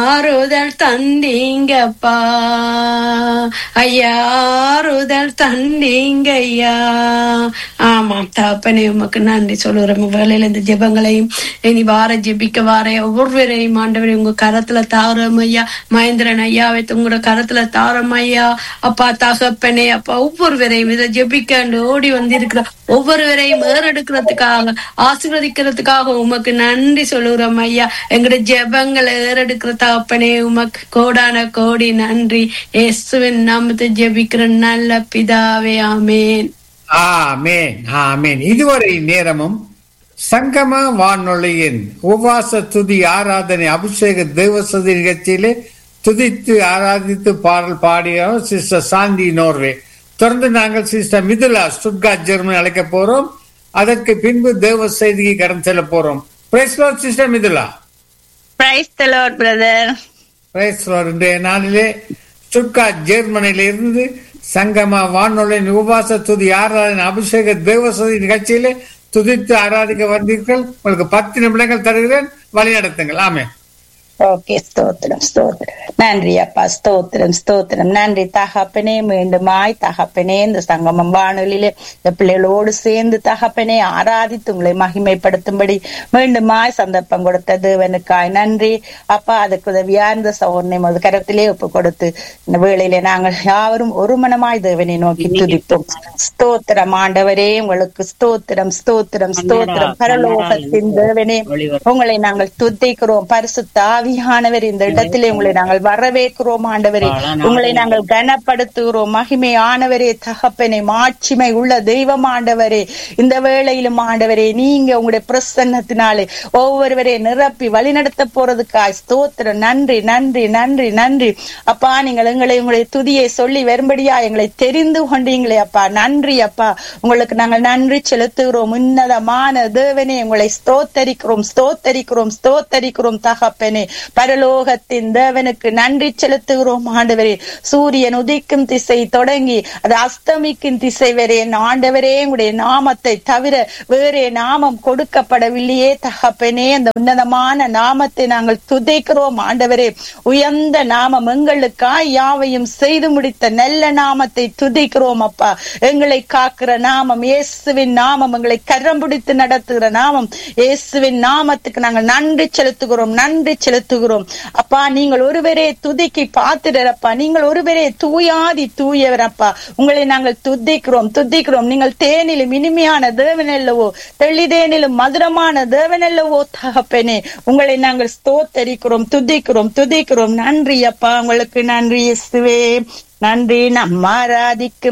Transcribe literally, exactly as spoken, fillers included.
ஆறுதல் தந்தீங்கப்பா ஐயா, ஆறுதல் தந்தீங்க ஐயா. ஆமாம் தகப்பனே, உமக்கு நன்றி சொல்லுறோம். வேலையில இந்த ஜெபங்களையும் இனி வார ஜெபிக்க வார ஒவ்வொருவரையும் ஆண்டவரை உங்க கரத்துல தாரம் ஐயா. மகேந்திரன் ஐயாவை உங்களோட கரத்துல தாரம் ஐயா. அப்பா தகப்பனே, அப்பா ஒவ்வொருவரையும் இதை ஜெபிக்க ஓடி வந்திருக்கிற ஒவ்வொருவரையும் ஏறெடுக்கிறதுக்காக ஆசீர்வதிக்கிறதுக்காக உமக்கு நன்றி சொல்லுறோம் ஐயா. எங்களுடைய ஜெபங்களை ஏறெடுக்கிற தகப்பனே உமக்கு கோடான கோடி நன்றி. இயேசுவின் நாமத்தை ஜெபிக்கிற நல்ல பிதாவே, ஆமேன் ஆமேன் ஆமேன். இதுவரை நேரமும் சங்கம வானொலியின் உபவாச துதி ஆராதனை அபிஷேக தேவசதி நிகழ்ச்சியிலே துதித்து ஆராதித்து பாடல் பாடிய சிஸ்டர் சாந்தி நோர்வே. தொடர்ந்து நாங்கள் சிஸ்டர் மிதுலா ஸ்டுட்கார்ட் ஜெர்மனி அழைக்க போறோம். அதற்கு பின்பு தேவ செய்திக்கு கடன் செல்ல போறோம். Price Lord sister Mithula. Praise the Lord brother. Price Lord. இன்றைய நாளிலே ஸ்டுட்கார்ட் ஜெர்மனியில இருந்து சங்கம வானொலியின் உபவாச துதி ஆராதனை அபிஷேக தேவசதி நிகழ்ச்சியிலே துதித்து ஆராதிக்க வந்தீர்கள். உங்களுக்கு பத்து நிமிடங்கள் தருகிறேன், வழி நடத்துங்கள். ஆமே. ஓகே, ஸ்தோத்திரம் ஸ்தோத்திரம். நன்றி அப்பா, ஸ்தோத்திரம் ஸ்தோத்திரம். நன்றி தகப்பனே. மீண்டுமாய் தகப்பனே இந்த சங்கமம் வானொலியிலே இந்த பிள்ளைகளோடு சேர்ந்து தகப்பனே ஆராதித்து உங்களை மகிமைப்படுத்தும்படி மீண்டுமாய் சந்தர்ப்பம் கொடுத்த தேவனுக்காய் நன்றி அப்பா. அதுக்கு உதவியா இந்த சோர்ணை மது கரத்திலே ஒப்பு கொடுத்து இந்த வேளையிலே நாங்கள் யாவரும் ஒரு மனமாய் தேவனை நோக்கி துதிப்போம். ஸ்தோத்திரம் ஆண்டவரே, உங்களுக்கு ஸ்தோத்திரம் ஸ்தோத்திரம் ஸ்தோத்திரம். பரலோகத்தின் தேவனே, உங்களை நாங்கள் துதிக்கிறோம். பரிசுத்த ஆவியானவர் இந்த இடத்திலே உங்களை நாங்கள் வரவேற்கிறோம் ஆண்டவரே. உங்களை நாங்கள் கனப்படுத்துகிறோம். மகிமை ஆனவரே, தகப்பனே, மாட்சிமை உள்ள தெய்வம் ஆண்டவரே. இந்த வேளையிலும் ஆண்டவரே, நீங்க உங்களுடைய பிரசன்னத்தினாலே ஒவ்வொருவரே நிரப்பி வழிநடத்த போறதுக்காய் ஸ்தோத்திரம். நன்றி நன்றி நன்றி நன்றி அப்பா. நீங்கள் எங்களை உங்களுடைய துதியை சொல்லி வரும்படியா எங்களை தெரிந்து கொண்டீங்களே அப்பா. நன்றி அப்பா. உங்களுக்கு நாங்கள் நன்றி செலுத்துகிறோம். உன்னதமான தேவனே, உங்களை ஸ்தோத்தரிக்கிறோம் ஸ்தோத்தரிக்கிறோம் ஸ்தோத்தரிக்கிறோம் தகப்பனே. பரலோகத்தின் தேவனுக்கு நன்றி செலுத்துகிறோம் ஆண்டவரே. சூரியன் உதிக்கும் திசை தொடங்கி அது அஸ்தமிக்கும் திசை வரை ஆண்டவரே உங்களுடைய நாமத்தை தவிர வேறே நாமம் கொடுக்கப்படவில்லையே தகப்பனே. அந்த உன்னதமான நாமத்தை நாங்கள் துதிக்கிறோம் ஆண்டவரே. உயர்ந்த நாமம் எங்களுக்காய் யாவையும் செய்து முடித்த நல்ல நாமத்தை துதிக்கிறோம் அப்பா. எங்களை காக்கிற நாமம் இயேசுவின் நாமம். எங்களை கரம் பிடித்து நடத்துகிற நாமம் இயேசுவின் நாமத்துக்கு நாங்கள் நன்றி செலுத்துகிறோம் நன்றி செலுத்துகிறோம் அப்பா. நீங்கள் ஒருவரே துதிக்கு பாத்திரப்பா. நீங்கள் ஒருவரே தூயாதி தூயவரப்பா. உங்களை நாங்கள் துதிக்கிறோம் துதிக்கிறோம். நீங்கள் தேனிலும் இனிமையான தேவன் அல்லவோ, தெளிதேனிலும் மதுரமான தேவன் அல்லவோ தகப்பனே. உங்களை நாங்கள் ஸ்தோத்தரிக்கிறோம் துதிக்கிறோம் துதிக்கிறோம். நன்றி அப்பா. உங்களுக்கு நன்றி இயேசுவே. நன்றி. நம்ம ஆராதிக்கும்